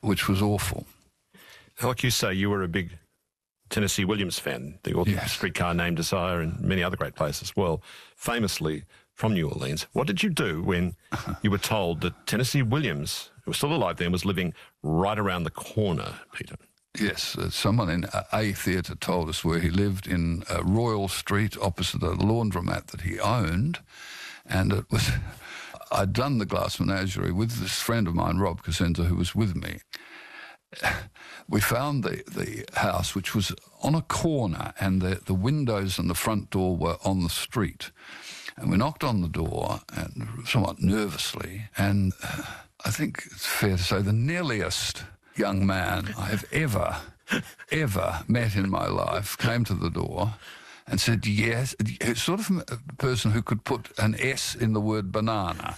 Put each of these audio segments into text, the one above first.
which was awful. Like you say, you were a big Tennessee Williams fan, the Streetcar Named Desire and many other great plays as well, famously from New Orleans. What did you do when you were told that Tennessee Williams, who was still alive then, was living right around the corner, Peter? Yes, someone in A Theatre told us where he lived in Royal Street opposite a laundromat that he owned, and it was... I'd done the Glass Menagerie with this friend of mine, Rob Cosenza, who was with me. We found the house, which was on a corner, and the windows and the front door were on the street. And we knocked on the door, and somewhat nervously, and I think it's fair to say the nearliest young man I have ever met in my life came to the door and said yes. It's sort of a person who could put an S in the word banana.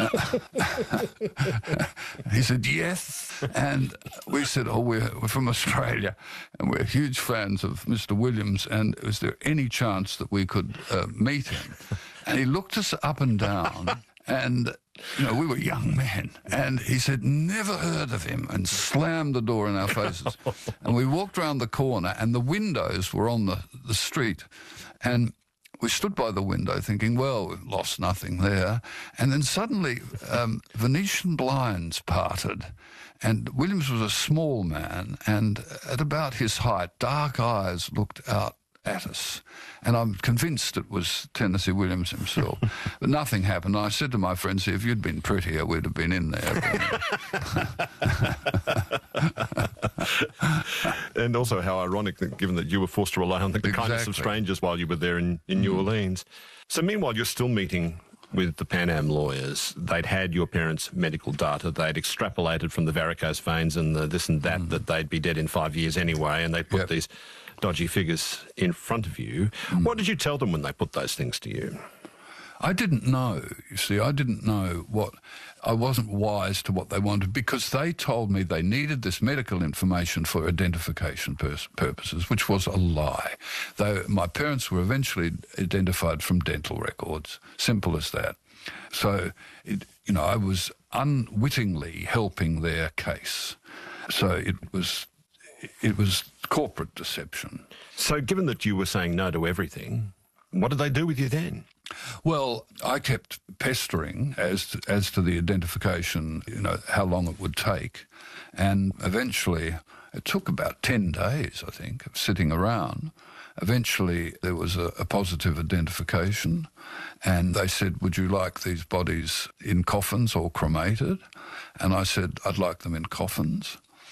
He said yes, and we said, oh, we're from Australia, and we're huge fans of Mr. Williams, and is there any chance that we could meet him? And he looked us up and down, and... we were young men. And he said, never heard of him, and slammed the door in our faces. And we walked around the corner, and the windows were on the street. And we stood by the window thinking, well, we've lost nothing there. And then suddenly Venetian blinds parted. And Williams was a small man, and at about his height, dark eyes looked out at us. And I'm convinced it was Tennessee Williams himself. But nothing happened. I said to my friends, if you'd been prettier, we'd have been in there. And also how ironic, that given that you were forced to rely on the kindness of strangers while you were there in New Orleans. So meanwhile, you're still meeting with the Pan Am lawyers. They'd had your parents' medical data. They'd extrapolated from the varicose veins and the this and that that they'd be dead in 5 years anyway, and they put these dodgy figures in front of you. What did you tell them when they put those things to you? I didn't know, you see. I didn't know what... I wasn't wise to what they wanted, because they told me they needed this medical information for identification purposes, which was a lie. My parents were eventually identified from dental records. Simple as that. So, I was unwittingly helping their case. So it was corporate deception. So given that you were saying no to everything, what did they do with you then? Well, I kept pestering as to the identification, how long it would take. And eventually, it took about 10 days, I think, of sitting around. Eventually, there was a positive identification, and they said, would you like these bodies in coffins or cremated? And I said, I'd like them in coffins.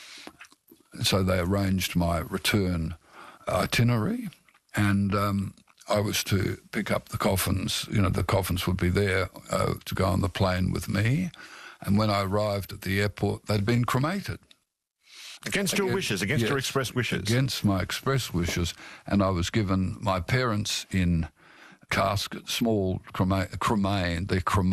So they arranged my return itinerary, and I was to pick up the coffins. The coffins would be there to go on the plane with me. And when I arrived at the airport, they'd been cremated. Against your wishes, against your express wishes? Against my express wishes. And I was given my parents in caskets, small cremains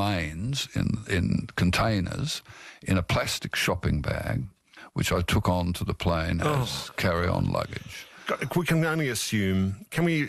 in containers, in a plastic shopping bag, which I took on to the plane as carry-on luggage. We can only assume... Can we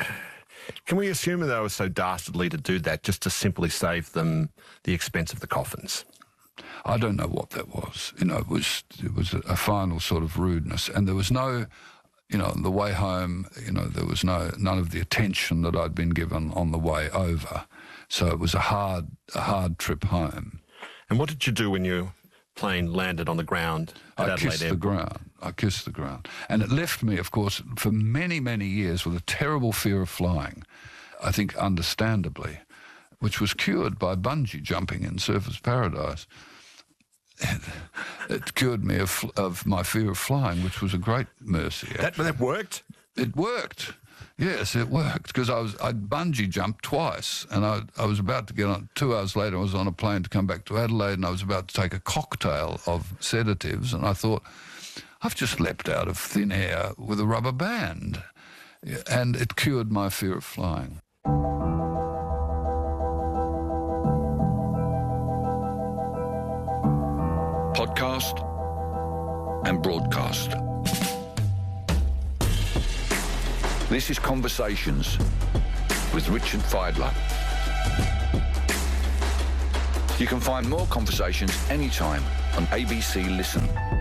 assume that they were so dastardly to do that just to simply save them the expense of the coffins? I don't know what that was. It was a final sort of rudeness, and there was no, on the way home, there was none of the attention that I'd been given on the way over. So it was a hard trip home. And what did you do when your plane landed on the ground at Adelaide Airport? I kissed the ground. And it left me, of course, for many, many years with a terrible fear of flying, I think understandably, which was cured by bungee jumping in Surfers Paradise. It cured me of my fear of flying, which was a great mercy. That worked? It worked. Yes, it worked, because I'd bungee jumped twice, and I was about to get on. 2 hours later, I was on a plane to come back to Adelaide, and I was about to take a cocktail of sedatives, and I thought, I've just leapt out of thin air with a rubber band, and it cured my fear of flying. Podcast and broadcast. This is Conversations with Richard Fidler. You can find more conversations anytime on ABC Listen.